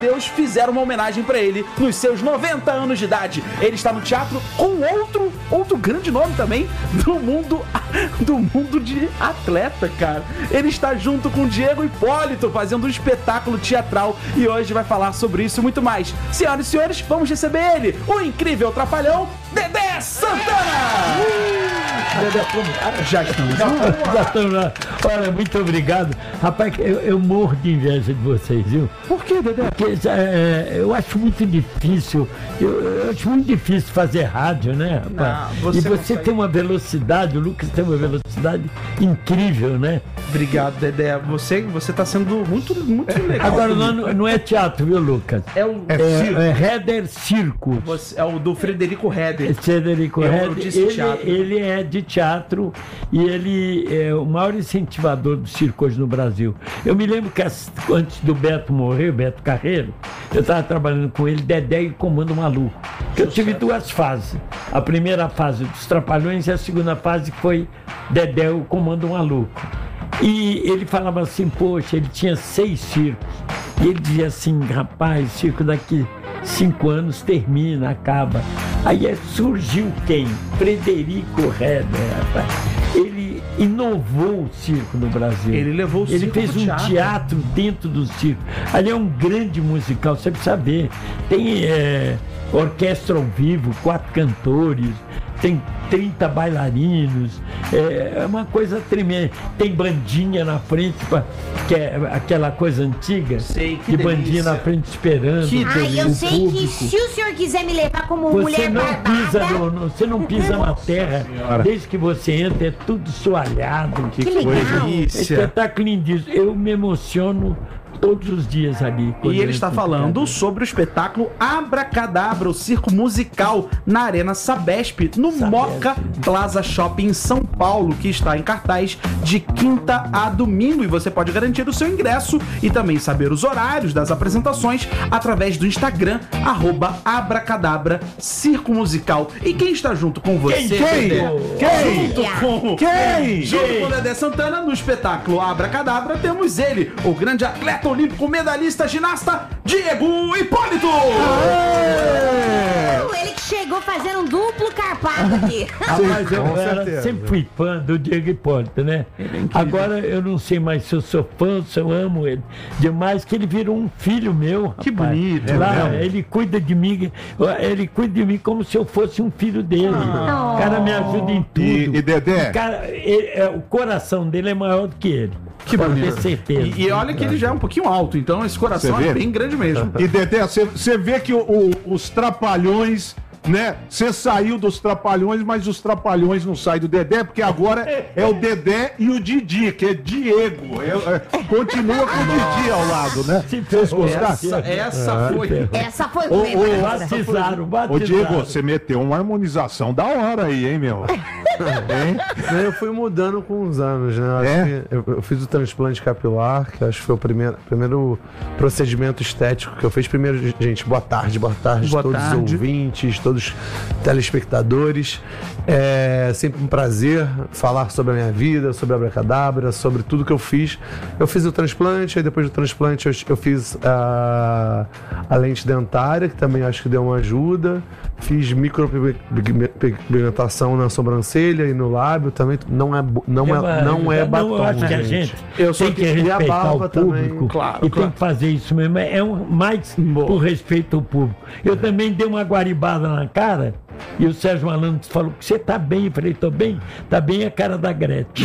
Deus fizeram uma homenagem pra ele nos seus 90 anos de idade. Ele está no teatro com outro grande nome também do mundo de atleta, cara. Ele está junto com Diego Hipólito fazendo um espetáculo teatral e hoje vai falar sobre isso e muito mais. Senhoras e senhores, vamos receber ele, o incrível trapalhão Dedé Santana! Dedé, já estamos lá. Olha, muito obrigado. Rapaz, eu morro de inveja de vocês, viu? Por que, Dedé? Porque eu acho muito difícil, eu acho muito difícil fazer rádio, né, rapaz? Não, e você tem uma velocidade, o Lucas tem uma velocidade incrível, né? Obrigado, Dedé. Você tá sendo muito legal. Agora, não é teatro, viu, Lucas? É Heder Circus. É o do Frederico Heder. Frederico Heder, ele é de teatro e ele é o maior incentivador do circo hoje no Brasil. Eu me lembro que antes do Beto morrer, o Beto Carreiro, eu estava trabalhando com ele, Dedé e Comando Maluco. Eu tive duas fases. A primeira fase dos Trapalhões e a segunda fase foi Dedé e o Comando Maluco. E ele falava assim, poxa, ele tinha 6 circos. E ele dizia assim, rapaz, o circo daqui 5 anos termina, acaba. Aí surgiu quem? Frederico Heder, rapaz. Ele inovou o circo no Brasil. Ele levou o circo. Ele fez um teatro dentro do circo. Ali é um grande musical, você precisa ver. Tem orquestra ao vivo, 4 cantores, tem 30 bailarinos, é uma coisa tremenda. Tem bandinha na frente, que é aquela coisa antiga. Sei, que de delícia. Bandinha na frente esperando. Eu sei público. Que se o senhor quiser me levar como mulher barbada... Você não pisa na terra, desde que você entra, é tudo soalhado. Que legal. Espetáculo lindíssimo. Eu me emociono todos os dias ali. E ele está falando sobre o espetáculo Abracadabra, o circo musical na Arena Sabesp, no Moca Plaza Shopping em São Paulo, que está em cartaz de quinta a domingo. E você pode garantir o seu ingresso e também saber os horários das apresentações através do Instagram, @Abracadabra Circo Musical. E quem está junto com você? Junto com o Dedé Santana, no espetáculo Abracadabra, temos ele, o grande atleta olímpico, medalhista, ginasta, Diego Hipólito! Ele que chegou fazendo um duplo carpado aqui. Mas eu sempre fui fã do Diego Hipólito, né? Agora eu não sei mais se eu sou fã, se eu amo ele demais, que ele virou um filho meu, rapaz. Que bonito. Ele cuida de mim, como se eu fosse um filho dele. O cara me ajuda em tudo. E Dedé? O coração dele é maior do que ele. Que bonito. Ter certeza. E olha que ele já é um pouquinho alto, então esse coração é bem grande mesmo. E Dedé, você vê que os Trapalhões, né? Você saiu dos Trapalhões, mas os Trapalhões não saem do Dedé, porque agora é o Dedé e o Didi, que é Diego. Continua com o Didi ao lado, né? Vocês gostaram? Essa foi boa. Batizaram. Ô Diego, você meteu uma harmonização da hora aí, hein, meu? Eu fui mudando com os anos, né? Eu fiz o transplante capilar, que acho que foi o primeiro procedimento estético que eu fiz. Primeiro, gente, boa tarde todos os ouvintes, todos os telespectadores. É sempre um prazer falar sobre a minha vida, sobre a Abracadabra, sobre tudo que eu fiz. Eu fiz o transplante, aí depois do transplante eu fiz a lente dentária, que também acho que deu uma ajuda. Fiz micropigmentação na sobrancelha e no lábio também. Não é batom. Eu acho que a gente tem que respeitar o público e tem que fazer isso mesmo. Mais por respeito ao público. Eu também dei uma guaribada na cara e o Sérgio Malandro falou que você tá bem. Eu falei, tô bem. Tá bem a cara da Gretchen.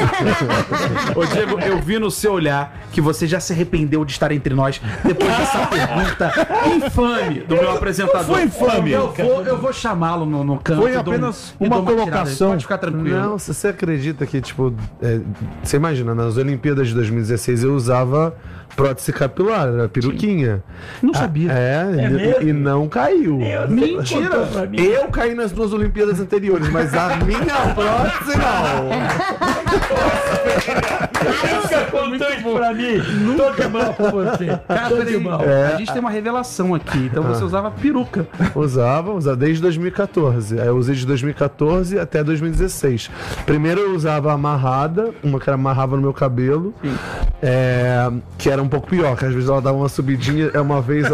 Ô Diego, eu vi no seu olhar que você já se arrependeu de estar entre nós depois dessa pergunta infame do meu apresentador. Foi infame. Eu vou chamá-lo no canto. Foi apenas uma colocação. Pode ficar tranquilo. Não, se você acredita que, você imagina, nas Olimpíadas de 2016 eu usava prótese capilar, era peruquinha. Não sabia. E não caiu. Mentira. Eu caí nas 2 Olimpíadas anteriores, mas a minha prótese não. Nunca contou isso pra mim. Tô de mal com você. Tô de mal. A gente tem uma revelação aqui. Então você usava peruca. Usava desde 2014. Aí eu usei de 2014 até 2016. Primeiro eu usava amarrada, uma que amarrava no meu cabelo, que era um pouco pior, que às vezes ela dava uma subidinha, uma vez